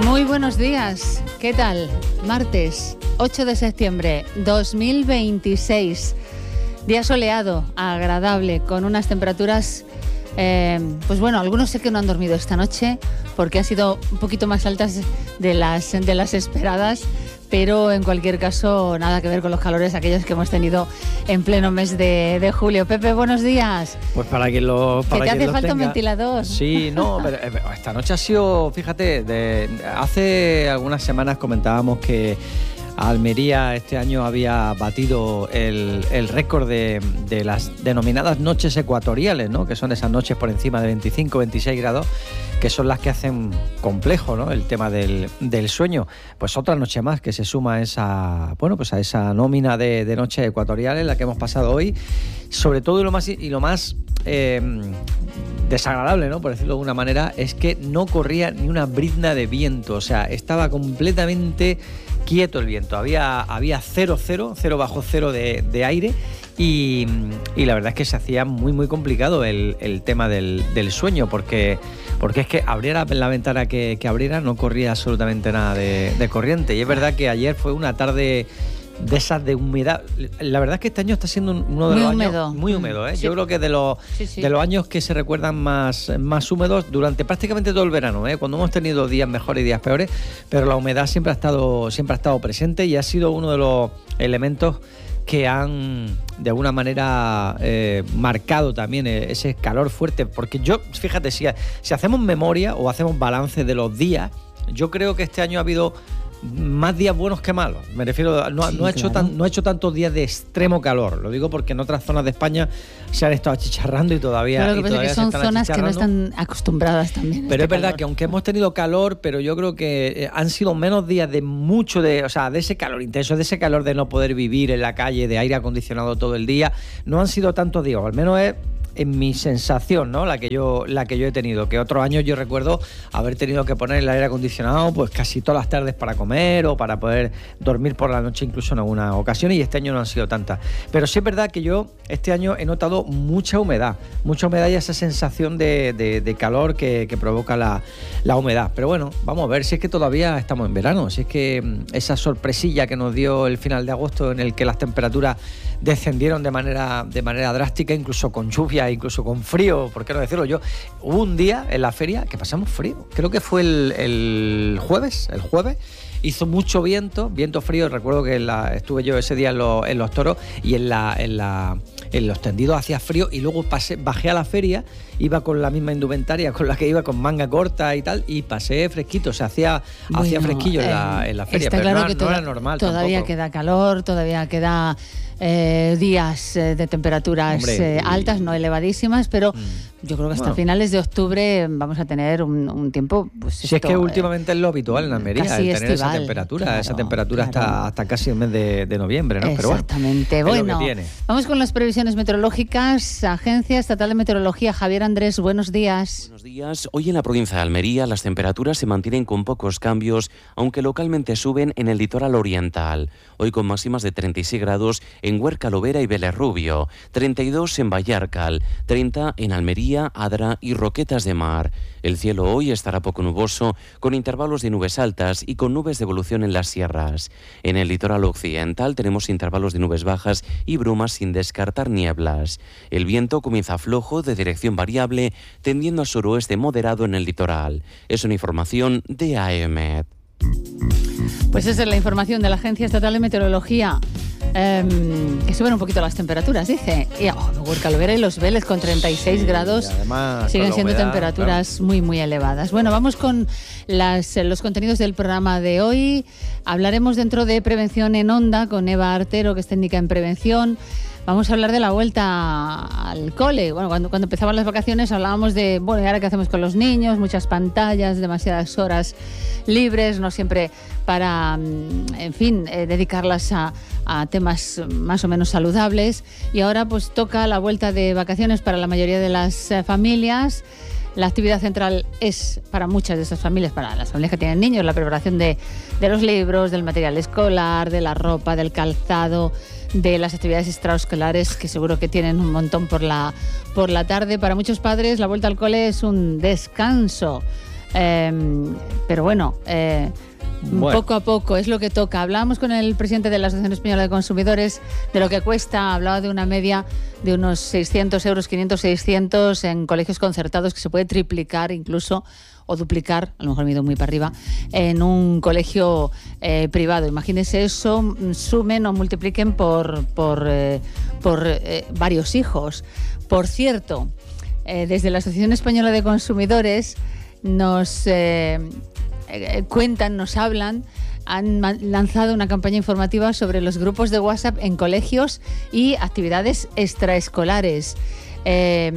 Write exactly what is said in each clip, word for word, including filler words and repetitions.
Muy buenos días, ¿qué tal? Martes ocho de septiembre dos mil veintiséis, día soleado, agradable, con unas temperaturas, eh, pues bueno, algunos sé que no han dormido esta noche porque han sido un poquito más altas de las, de las esperadas, pero en cualquier caso nada que ver con los calores aquellos que hemos tenido en pleno mes de, de julio. Pepe, buenos días. Pues para que lo para que te que hace lo falta tenga. Un ventilador. Sí, no, pero esta noche ha sido, fíjate, de, hace algunas semanas comentábamos que Almería este año había batido el, el récord de, de las denominadas noches ecuatoriales, ¿no? Que son esas noches por encima de veinticinco, veintiséis grados, que son las que hacen complejo, ¿no? El tema del, del sueño. Pues otra noche más que se suma a esa, bueno, pues a esa nómina de, de noches ecuatoriales, la que hemos pasado hoy. Sobre todo y lo más, y lo más eh, desagradable, ¿no? Por decirlo de alguna manera, es que no corría ni una brizna de viento. O sea, estaba completamente quieto el viento, había, había cero, cero, cero bajo cero de, de aire y, y la verdad es que se hacía muy muy complicado el, el tema del, del sueño porque, porque es que abriera la ventana que, que abriera no corría absolutamente nada de, de corriente y es verdad que ayer fue una tarde de esas de humedad. La verdad es que este año está siendo uno de muy los húmedo. años muy húmedo, ¿eh? Sí. Yo creo que de los sí, sí. de los años que se recuerdan más, más húmedos durante prácticamente todo el verano, ¿eh? Cuando hemos tenido días mejores y días peores, pero la humedad siempre ha estado siempre ha estado presente y ha sido uno de los elementos que han de alguna manera eh, marcado también ese calor fuerte, porque yo, fíjate, si, si hacemos memoria o hacemos balance de los días, yo creo que este año ha habido más días buenos que malos. Me refiero, no, sí, no, ha hecho claro. tan, no ha hecho tantos días de extremo calor. Lo digo porque en otras zonas de España se han estado achicharrando y todavía. Pero lo y que pasa es que son zonas que no están acostumbradas también. Pero este es verdad calor. que aunque hemos tenido calor, pero yo creo que eh, han sido menos días de mucho de, o sea, de ese calor intenso, de ese calor de no poder vivir en la calle, de aire acondicionado todo el día. No han sido tantos días, o al menos es en mi sensación, ¿no? La que yo la que yo he tenido, que otros años yo recuerdo haber tenido que poner el aire acondicionado pues casi todas las tardes para comer o para poder dormir por la noche incluso en alguna ocasión, y este año no han sido tantas. Pero sí es verdad que yo este año he notado mucha humedad, mucha humedad y esa sensación de, de, de calor que, que provoca la, la humedad. Pero bueno, vamos a ver si es que todavía estamos en verano, si es que esa sorpresilla que nos dio el final de agosto en el que las temperaturas descendieron de manera, de manera drástica, incluso con lluvia, incluso con frío, ¿por qué no decirlo? Yo hubo un día en la feria que pasamos frío, creo que fue el, el jueves, el jueves, hizo mucho viento, viento frío. Recuerdo que la, estuve yo ese día en, lo, en los toros y en, la, en, la, en los tendidos hacía frío y luego pasé, bajé a la feria, iba con la misma indumentaria con la que iba, con manga corta y tal, y pasé fresquito, o sea, hacía, bueno, hacía fresquillo eh, en, la, en la feria, está pero claro no, que no toda, era normal todavía tampoco. queda calor, todavía queda eh, días eh, de temperaturas Hombre, eh, y... altas, no elevadísimas, pero mm. yo creo que hasta bueno. finales de octubre vamos a tener un, un tiempo, pues si esto, es que últimamente eh, es lo habitual en Almería, el tener estival, esa temperatura, claro, esa temperatura claro. hasta, hasta casi el mes de, de noviembre, ¿no? Pero bueno, exactamente. Bueno, tiene. Vamos con las previsiones meteorológicas. Agencia Estatal de Meteorología, Javier Andrés, buenos días. Buenos días. Hoy en la provincia de Almería las temperaturas se mantienen con pocos cambios, aunque localmente suben en el litoral oriental. Hoy con máximas de treinta y seis grados en Huerca, Lovera y Vélez Rubio, treinta y dos en Vallarcal, treinta en Almería, Adra y Roquetas de Mar. El cielo hoy estará poco nuboso, con intervalos de nubes altas y con nubes de evolución en las sierras. En el litoral occidental tenemos intervalos de nubes bajas y brumas sin descartar nieblas. El viento comienza flojo de dirección variable, tendiendo a suroeste moderado en el litoral. Es una información de AEMET. Pues esa es la información de la Agencia Estatal de Meteorología. Eh, que suben un poquito las temperaturas, dice. Y oh, Huerca, Lovera y Los Vélez con treinta y seis sí, grados y además, siguen siendo humedad, temperaturas claro. muy, muy elevadas. Bueno, vamos con las, los contenidos del programa de hoy. Hablaremos dentro de Prevención en Onda con Eva Artero, que es técnica en prevención. Vamos a hablar de la vuelta al cole. Bueno, cuando, cuando empezaban las vacaciones hablábamos de, bueno, ¿y ahora qué hacemos con los niños? Muchas pantallas, demasiadas horas libres, no siempre para, en fin, eh, dedicarlas a, a temas más o menos saludables. Y ahora pues toca la vuelta de vacaciones para la mayoría de las eh, familias. La actividad central es para muchas de esas familias, para las familias que tienen niños, la preparación de, de los libros, del material escolar, de la ropa, del calzado, de las actividades extraescolares, que seguro que tienen un montón por la, por la tarde. Para muchos padres la vuelta al cole es un descanso. Eh, pero bueno... Eh, Bueno. Poco a poco, es lo que toca. Hablábamos con el presidente de la Asociación Española de Consumidores de lo que cuesta, hablaba de una media de unos seiscientos euros, quinientos, seiscientos en colegios concertados, que se puede triplicar incluso o duplicar, a lo mejor me he ido muy para arriba, en un colegio eh, privado. Imagínense eso, sumen o multipliquen por, por, eh, por eh, varios hijos. Por cierto, eh, desde la Asociación Española de Consumidores nos... Eh, Eh, cuentan, nos hablan, han lanzado una campaña informativa sobre los grupos de WhatsApp en colegios y actividades extraescolares. Eh,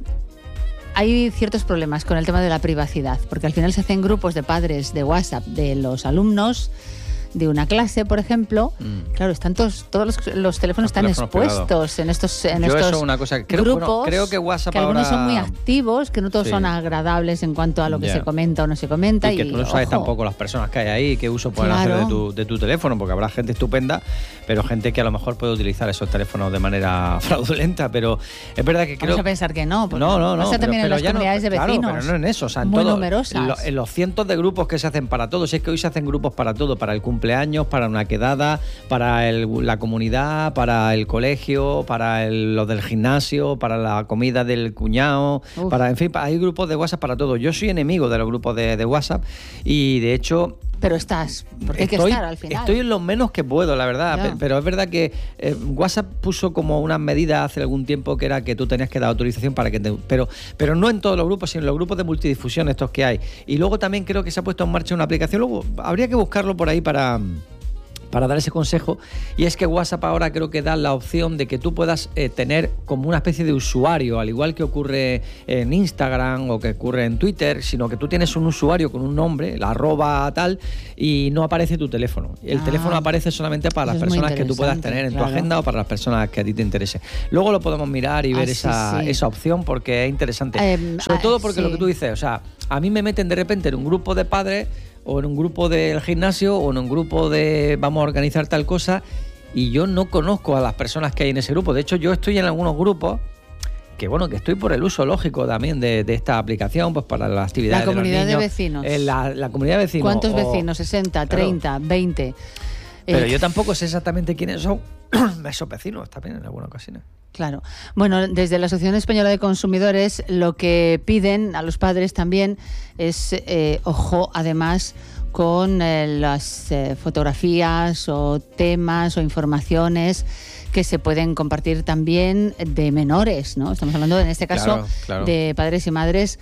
hay ciertos problemas con el tema de la privacidad, porque al final se hacen grupos de padres de WhatsApp de los alumnos de una clase, por ejemplo. Mm. Claro, están todos, todos los, los teléfonos los están teléfonos expuestos pegados. en estos, en Yo estos eso es una cosa que creo, grupos, bueno, creo que WhatsApp que algunos ahora... son muy activos, que no todos Sí. son agradables en cuanto a lo que Yeah. se comenta o no se comenta. Y que y, tú no sabes ojo, tampoco las personas que hay ahí, qué uso pueden Claro. hacer de tu, de tu teléfono, porque habrá gente estupenda, pero gente que a lo mejor puede utilizar esos teléfonos de manera fraudulenta, pero es verdad que creo... Vamos a pensar que no, porque No, no, no. pasa pero, también pero en las ya comunidades no, de vecinos. Claro, pero no en eso, o sea, en muy todo, numerosas. En, lo, en los cientos de grupos que se hacen para todo. Si es que hoy se hacen grupos para todo, para el cumpleaños, para una quedada, para el, la comunidad, para el colegio, para el, los del gimnasio, para la comida del cuñado, Uf. para, en fin, hay grupos de WhatsApp para todo. Yo soy enemigo de los grupos de, de WhatsApp y de hecho... Pero estás, porque hay que estoy, estar al final. Estoy en lo menos que puedo, la verdad. Ya. Pero, pero es verdad que eh, WhatsApp puso como una medida hace algún tiempo que era que tú tenías que dar autorización para que te... Pero, pero no en todos los grupos, sino en los grupos de multidifusión estos que hay. Y luego también creo que se ha puesto en marcha una aplicación. Luego habría que buscarlo por ahí para... para dar ese consejo, y es que WhatsApp ahora creo que da la opción de que tú puedas eh, tener como una especie de usuario, al igual que ocurre en Instagram o que ocurre en Twitter, sino que tú tienes un usuario con un nombre, la arroba tal, y no aparece tu teléfono. El Ah, teléfono aparece solamente para las eso es muy personas que tú puedas interesante, tener en claro. tu agenda o para las personas que a ti te interese. Luego lo podemos mirar y Ah, ver sí, esa, sí. esa opción porque es interesante. Eh, Sobre ah, todo porque sí. lo que tú dices, o sea, a mí me meten de repente en un grupo de padres o en un grupo del gimnasio o en un grupo de vamos a organizar tal cosa y yo no conozco a las personas que hay en ese grupo. De hecho, yo estoy en algunos grupos que bueno, que estoy por el uso lógico también de, de esta aplicación, pues para las actividades La comunidad de los de niños. vecinos. Eh, la, la comunidad de vecinos. ¿Cuántos o- vecinos? ¿sesenta, Claro. treinta, veinte? Pero Eh, yo tampoco sé exactamente quiénes son esos vecinos también en algunas ocasiones. Claro. Bueno, desde la Asociación Española de Consumidores lo que piden a los padres también es, eh, ojo, además con eh, las eh, fotografías o temas o informaciones que se pueden compartir también de menores, ¿no? Estamos hablando en este caso Claro, claro. de padres y madres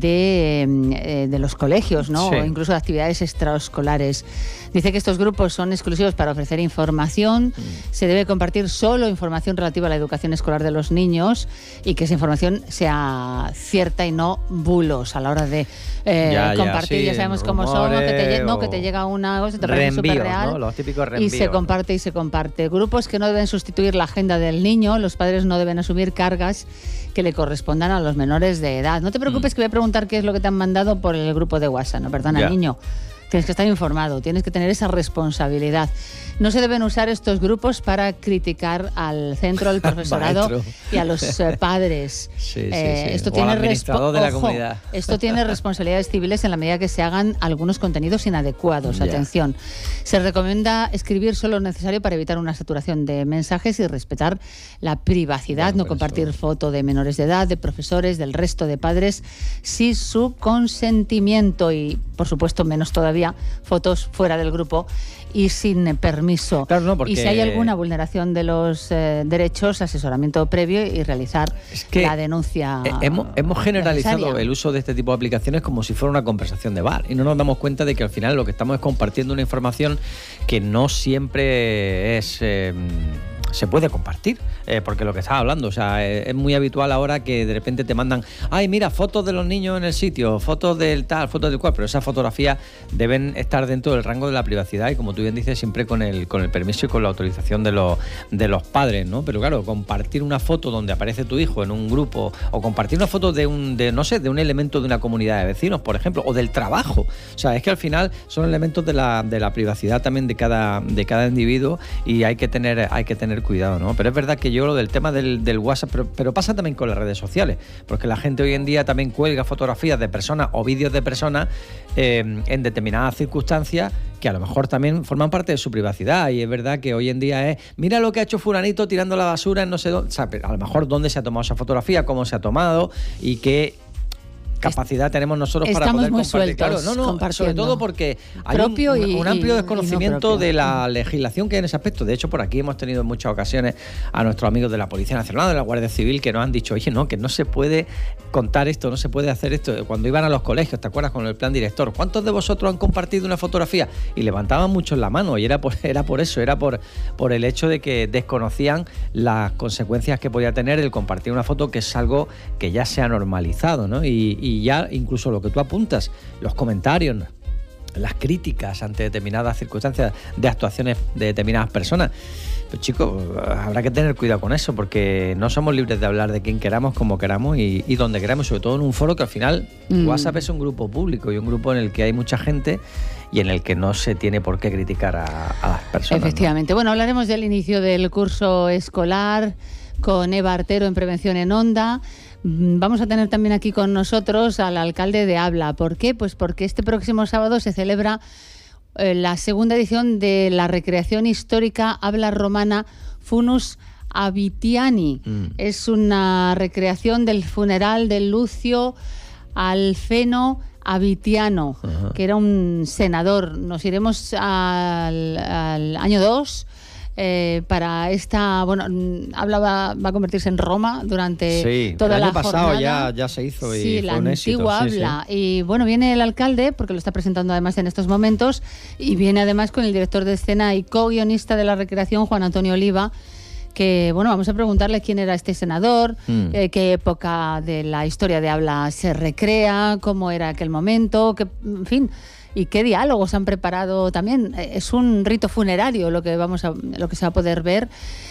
de, eh, de los colegios, ¿no? Sí. O incluso de actividades extraescolares. Dice que estos grupos son exclusivos para ofrecer información, Mm. se debe compartir solo información relativa a la educación escolar de los niños y que esa información sea cierta y no bulos a la hora de eh, Ya, ya, compartir. sí, Ya sabemos cómo son, ¿no? que, te, lle- no, o que te llega una cosa, te parece reenvíos, súper real. ¿no? Los típicos Y reenvíos, se ¿no? comparte y se comparte. Grupos que no deben sustituir la agenda del niño, los padres no deben asumir cargas que le correspondan a los menores de edad. No te preocupes, que voy a preguntar qué es lo que te han mandado por el grupo de WhatsApp, no, perdona, Ya. niño. Tienes que estar informado, tienes que tener esa responsabilidad. No se deben usar estos grupos para criticar al centro, al profesorado Maestro. y a los eh, padres. Sí, sí, Eh, sí. Esto O tiene al administrador de la ojo, comunidad. esto tiene responsabilidades civiles en la medida que se hagan algunos contenidos inadecuados. Ya. Atención. Se recomienda escribir solo lo necesario para evitar una saturación de mensajes y respetar la privacidad, Bueno, no pero compartir eso- foto de menores de edad, de profesores, del resto de padres, sin su consentimiento y, por supuesto, menos todavía, fotos fuera del grupo y sin eh, permiso. Claro, no, porque- Y si hay alguna vulneración de los eh, derechos, asesoramiento previo y realizar Es que la denuncia. Eh, Hemos, hemos generalizado necesaria. el uso de este tipo de aplicaciones como si fuera una conversación de bar y no nos damos cuenta de que al final lo que estamos es compartiendo una información que no siempre es eh, se puede compartir, eh, porque lo que estaba hablando, o sea, eh, es muy habitual ahora que de repente te mandan, ay, mira, fotos de los niños en el sitio, fotos del tal, fotos del cual, pero esas fotografías deben estar dentro del rango de la privacidad y, como tú bien dices, siempre con el con el permiso y con la autorización de los de los padres, ¿no? Pero claro, compartir una foto donde aparece tu hijo en un grupo o compartir una foto de un de no sé, de un elemento de una comunidad de vecinos, por ejemplo, o del trabajo. O sea, es que al final son elementos de la de la privacidad también de cada de cada individuo y hay que tener hay que tener tener cuidado, ¿no? Pero es verdad que yo lo del tema del, del WhatsApp, pero, pero pasa también con las redes sociales, porque la gente hoy en día también cuelga fotografías de personas o vídeos de personas eh, en determinadas circunstancias que a lo mejor también forman parte de su privacidad. Y es verdad que hoy en día es, mira lo que ha hecho fulanito tirando la basura en no sé dónde, o sea, a lo mejor dónde se ha tomado esa fotografía, cómo se ha tomado y qué capacidad tenemos nosotros para poder muy compartir. Sueltos, claro, no, no, sobre todo porque hay propio un, un, un amplio y, desconocimiento y no de la legislación que hay en ese aspecto. De hecho, por aquí hemos tenido en muchas ocasiones a nuestros amigos de la Policía Nacional, de la Guardia Civil, que nos han dicho, oye, no, que no se puede contar esto, no se puede hacer esto. Cuando iban a los colegios, ¿te acuerdas? Con el plan director, ¿cuántos de vosotros han compartido una fotografía? Y levantaban mucho la mano, y era por, era por eso, era por, por el hecho de que desconocían las consecuencias que podía tener el compartir una foto, que es algo que ya se ha normalizado, ¿no? Y, y ya incluso lo que tú apuntas, los comentarios, las críticas ante determinadas circunstancias de actuaciones de determinadas personas. Pues chicos, habrá que tener cuidado con eso, porque no somos libres de hablar de quien queramos, como queramos y, y donde queramos, sobre todo en un foro que al final mm. WhatsApp es un grupo público y un grupo en el que hay mucha gente y en el que no se tiene por qué criticar a, a las personas. Efectivamente. ¿No? Bueno, hablaremos del inicio del curso escolar con Eva Artero en Prevención en Onda. Vamos a tener también aquí con nosotros al alcalde de Abla. ¿Por qué? Pues porque este próximo sábado se celebra eh, la segunda edición de la recreación histórica Abla Romana Funus Abitiani. Mm. Es una recreación del funeral de Lucio Alfeno Abitiano, uh-huh. que era un senador. Nos iremos al, al año dos. Eh, para esta, bueno, Abla va, va a convertirse en Roma durante sí, toda el año la pasado jornada. Ya, ya se hizo y sí, fue la un antigua éxito. Abla. Sí, sí. Y bueno, viene el alcalde, porque lo está presentando además en estos momentos, y viene además con el director de escena y co-guionista de la recreación, Juan Antonio Oliva, que, bueno, vamos a preguntarle quién era este senador, mm. eh, qué época de la historia de Abla se recrea, cómo era aquel momento, que, en fin... y qué diálogos han preparado también. Es un rito funerario lo que vamos a, lo que se va a poder ver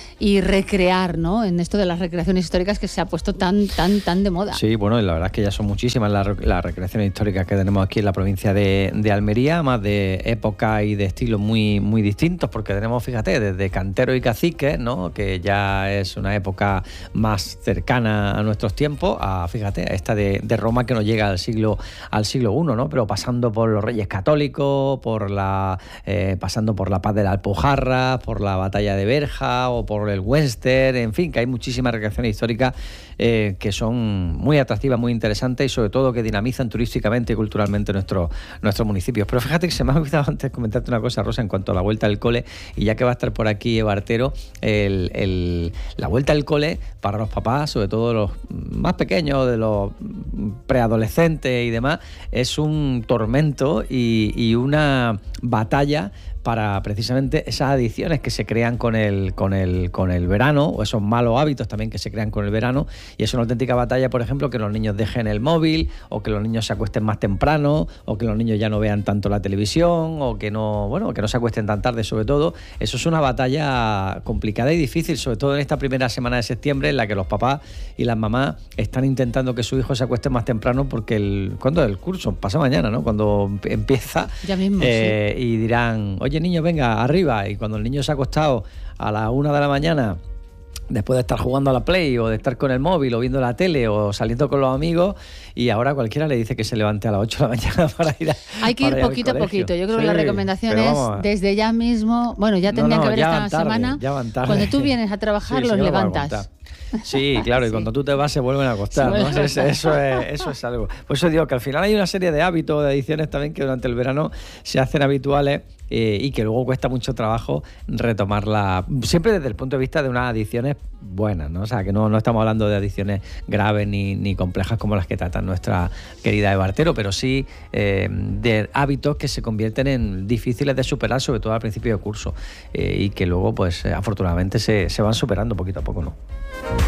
y recrear, ¿no? En esto de las recreaciones históricas que se ha puesto tan, tan, tan de moda. Sí, bueno, la verdad es que ya son muchísimas las, las recreaciones históricas que tenemos aquí en la provincia de, de Almería, más de época y de estilos muy, muy distintos, porque tenemos, fíjate, desde canteros y caciques, ¿no? Que ya es una época más cercana a nuestros tiempos, a, fíjate, a esta de, de Roma que nos llega al siglo al siglo primero, ¿no? Pero pasando por los Reyes Católicos, por la eh, pasando por la Paz de la Alpujarra, por la Batalla de Berja o por el western, en fin, que hay muchísimas recreaciones históricas eh, que son muy atractivas, muy interesantes y sobre todo que dinamizan turísticamente y culturalmente nuestro, nuestros municipios. Pero fíjate que se me ha olvidado antes comentarte una cosa, Rosa, en cuanto a la vuelta al cole, y ya que va a estar por aquí Eva Artero, el, el, la vuelta al cole para los papás, sobre todo los más pequeños, de los preadolescentes y demás, es un tormento y, y una batalla para precisamente esas adicciones que se crean con el, con el, con el verano, o esos malos hábitos también que se crean con el verano, y es una auténtica batalla, por ejemplo, que los niños dejen el móvil, o que los niños se acuesten más temprano, o que los niños ya no vean tanto la televisión, o que no, bueno, que no se acuesten tan tarde, sobre todo. Eso es una batalla complicada y difícil, sobre todo en esta primera semana de septiembre, en la que los papás y las mamás están intentando que su hijo se acueste más temprano, porque el, ¿cuándo es el curso? Pasa mañana, ¿no? Cuando empieza, ya mismo, eh, sí. Y dirán, oye, niño, venga, arriba. Y cuando el niño se ha acostado a las una de la mañana, después de estar jugando a la Play o de estar con el móvil o viendo la tele o saliendo con los amigos, y ahora cualquiera le dice que se levante a las ocho de la mañana para ir a Hay que ir poquito a poquito. Yo creo sí, que la recomendación es desde ya mismo, bueno, ya tendrían no, no, que haber esta tarde, semana, cuando tú vienes a trabajar, sí, los sí, levantas. Sí, claro, y sí. Cuando tú te vas se vuelven a acostar, ¿no? Eso, eso, es, eso es algo. Por eso digo que al final hay una serie de hábitos, de adicciones también que durante el verano se hacen habituales eh, y que luego cuesta mucho trabajo retomarla, siempre desde el punto de vista de unas adicciones buenas, ¿no? O sea, que no, no estamos hablando de adicciones graves ni, ni complejas como las que trata nuestra querida Eva Artero, pero sí eh, de hábitos que se convierten en difíciles de superar, sobre todo al principio de curso, eh, y que luego, pues, afortunadamente se, se van superando poquito a poco, ¿no?